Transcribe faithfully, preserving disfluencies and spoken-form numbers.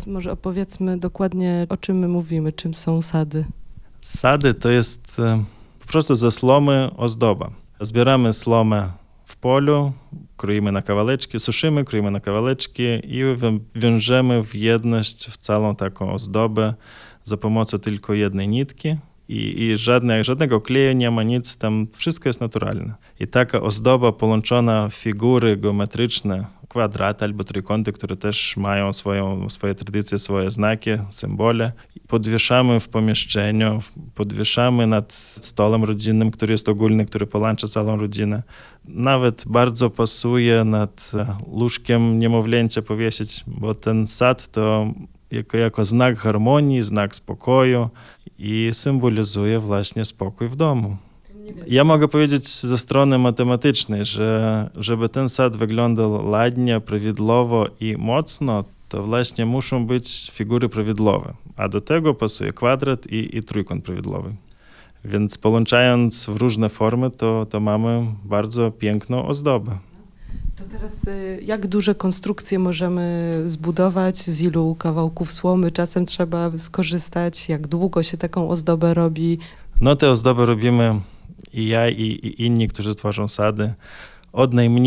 może opowiedzmy dokładnie, o czym my mówimy, czym są sady. Sady to jest po prostu ze słomy ozdoba. Zbieramy slomę w polu, kroimy na kawałeczki, suszymy, kroimy na kawałeczki i wiążemy w jedność w całą taką ozdobę za pomocą tylko jednej nitki. I, i żadne, żadnego kleju nie ma, nic tam, wszystko jest naturalne. I taka ozdoba połączona w figury geometryczne, kwadraty albo trójkąty, które też mają swoją, swoje tradycje, swoje znaki, symbole. Podwieszamy w pomieszczeniu, podwieszamy nad stołem rodzinnym, który jest ogólny, który połącza całą rodzinę. Nawet bardzo pasuje nad łóżkiem niemowlęcia powiesić, bo ten sad to jako, jako znak harmonii, znak spokoju i symbolizuje właśnie spokój w domu. Ja mogę powiedzieć ze strony matematycznej, że żeby ten sad wyglądał ładnie, prawidłowo i mocno, to właśnie muszą być figury prawidłowe, a do tego pasuje kwadrat i, i trójkąt prawidłowy. Więc połączając w różne formy, to, to mamy bardzo piękną ozdobę. To teraz jak duże konstrukcje możemy zbudować, z ilu kawałków słomy czasem trzeba skorzystać, jak długo się taką ozdobę robi? No te ozdoby robimy i ja, i, i inni, którzy tworzą sady, od najmniej